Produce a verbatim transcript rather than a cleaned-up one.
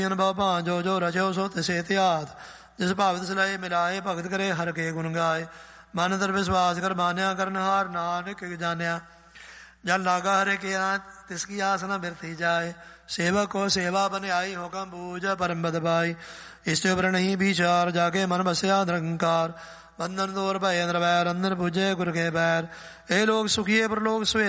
ਅਨੁਭਵ ਭਾਂਜੋ ਜੋ ਰਚਿਓ ਸੋ ਤਿਸੇ ਧਿਆਤ। ਜਿਸ ਭਾਵ ਤਿਸ ਲਏ ਮਿਲਾਏ ਭਗਤ ਕਰੇ ਹਰ ਕੇ ਗੁਣ ਗਾਏ। ਮਨ ਦਰ ਵਿਸ਼ਵਾਸ ਕਰ ਮਾਨਿਆ ਕਰਨ ਹਾਰ ਨਾਨਕ ਜਾਣਿਆ। ਜਨ ਲਾਗਾ ਹਰੇ ਕੇ ਤਿਸ ਕੀ ਆਸ ਨ ਬਿਰਥੀ ਜਾਏ। ਸੇਵਕ ਕੋ ਸੇਵਾ ਬਨਿਆਈ ਹੁਕਮ ਬੂਝ ਪਰਮ ਬਦ ਪਾਈ। ਇਸ ਉਪਰ ਨਹੀਂ ਵਿਚਾਰ ਜਾਕੇ ਮਨ ਬਸਿਆ ਨਿਰੰਕਾਰ। ਬੰਧਨ ਦੂਰ ਭੈ ਨਿਰਵੈਰ ਅੰਦਰ ਪੂਜੇ ਗੁਰ ਕੇ ਬੈਰ। ਇਹ ਲੋਕ ਸੁਖੀਏ ਪਰਲੋਕ ਸੋਏ